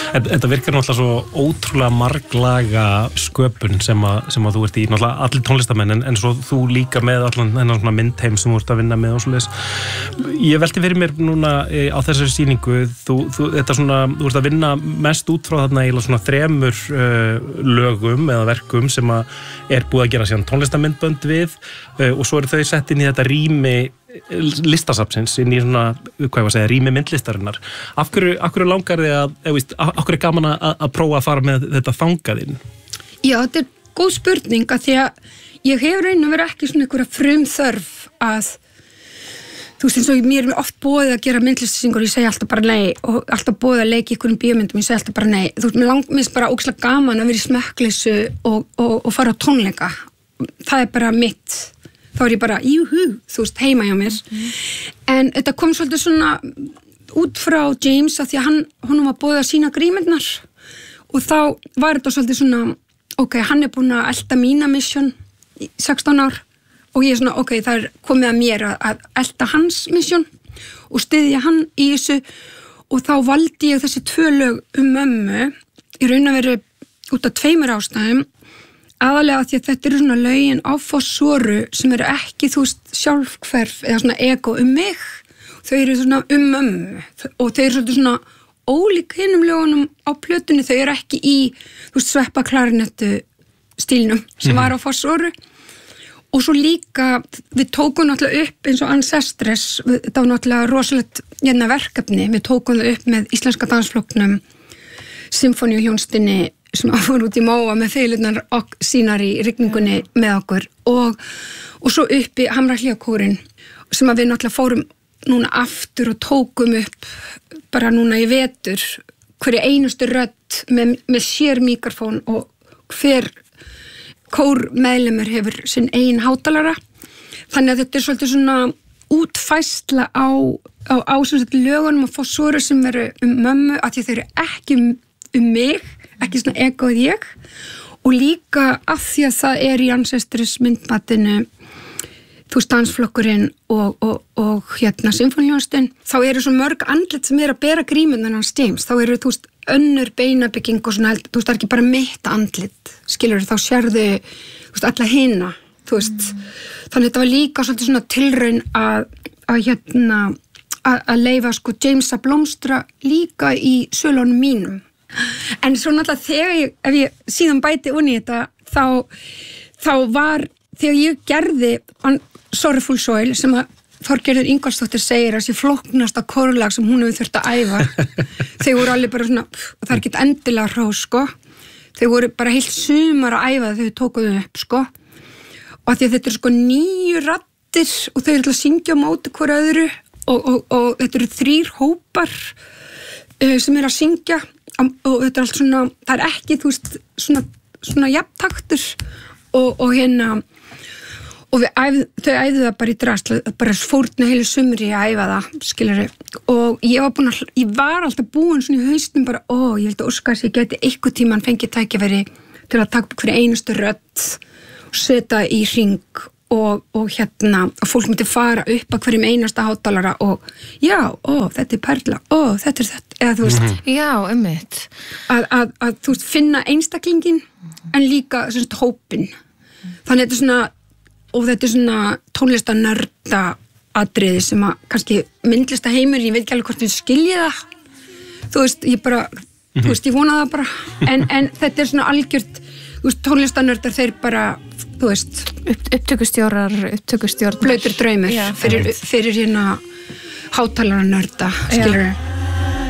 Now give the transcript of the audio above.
Þetta virkar náttúrulega svo ótrúlega marglaga sköpun sem að þú ert í, náttúrulega allir tónlistamenn en svo þú líka með allan þennan svona myndheim sem þú ert að vinna með og svoleiðis. Ég velti fyrir mér núna á þessari sýningu, þú ert að vinna mest út frá þarna eiginlega svona 3 lögum eða verkum sem að búið að gera síðan tónlistamyndbönd við og svo eru þau sett inn í þetta rými listasafnsins, inn í svona, rými myndlistarinnar. Af hverju langar þið af hverju gaman að prófa að fara með þetta þangað inn? Já, þetta góð spurning að því að ég hef raun og verið ekki svona einhverja frumþörf að þú veist eins og mér oft boðið að gera myndlistasýningar og ég segi alltaf bara nei og alltaf boðið að leika í einhverjum bíómyndum og ég segi alltaf bara nei. Þú veist, mér minnst bara ógeðslega gaman að vera í smekkleysu og fara á tónleika. Það bara mitt. Þá ég bara, júhú, þú veist, heima hjá mér. En þetta kom svolítið svona út frá James að því að honum var boðið að sýna grímyndnar og þá var þetta svolítið svona, ok, hann búinn að elta mína mission í 16 ár og ég svona, ok, það komið að mér að elta hans mission og styðja hann í þessu og þá valdi ég þessi 2 lög mömmu í raun að veru út af 2 ástæðum aðalega því að þetta eru svona lögin á Fossvoru sem eru ekki, þú veist, sjálfhverf eða svona ego mig þau eru svona mömmu og þau eru svolítið svona ólík hinum lögunum á plötunni, þau eru ekki í, þú veist, sveppa klarinettu stílnum sem var á Fossvoru og svo líka við tókum náttúrulega upp eins og Ancestors, þetta var náttúrulega rosalegt verkefni, við tókum það upp með Íslenska dansflokknum Sinfóníuhljómsveitinni sem fór út í Móa með feilurnar og sínar í rigningunni með okkur og svo upp í Hamrahlíðakórinn sem að við náttúrulega fórum núna aftur og tókum upp bara núna í vetur hverju einustu rödd með sér mikrofón og hver kórmeðlimur hefur sinn eigin hátalara þannig að þetta svolítið svona útfærsla á sem sagt lögunum og Fossvoru sem veru mömmu að því þau eru ekki mig ekki svona egoð ég og líka af því að það í Ancestors myndmatinu þú veist dansflokkurinn og Sinfóníuhljómsveitin þá eru svo mörg andlit sem að bera grímurnar hans James, þá eru þú veist önnur beinabygging og svona þú veist það ekki bara mitt andlit skilur þá sérðu þú veist alla hina þú veist þannig þetta var líka svolítið svona tilraun að leyfa sko James að blómstra líka í sölunum mínum en svo náttúrulega ef ég síðan bæti onni þetta þá var þegar ég gerði Sorrowful Soil sem að Þorgerður Ingólfsdóttir segir að sé flóknasta kórlag sem hún hefur þurft að æfa þau voru alveg bara svona og það ekki endilega hrós sko þau voru bara heilt sumar að æfa þau tókuðu upp sko og að því að þetta sko 9 raddir og þau eru að syngja á móti hver öðru og þetta eru 3 hópar sem eru að syngja og þetta allt svona, það ekki, þú veist, svona jafntaktur og og þau æfðu það bara í drasl, bara fórna heilu sumri að æfa það, skilurðu, og ég var alltaf búin svona í haustum bara, ég vildi óska þess að ég geti eitthvað tíman fengið tækifæri til að taka upp hverju einustu rödd og setja í hring og fólk myndi fara upp að hverjum einasta hátalara og þetta Perla, þetta þetta, eða þú veist já, einmitt að þú veist, finna einstaklingin en líka svona hópin þannig þetta er svona tónlistanörda atriði sem að kannski myndlista heimur, ég veit ekki alveg hvort við skilja það þú veist, ég bara þú veist, ég vona það bara en þetta er svona algjört, þú veist, tónlistanördar þeir bara, þú veist upptökustjórar blautur draumur fyrir hérna hátalara nörda, skilur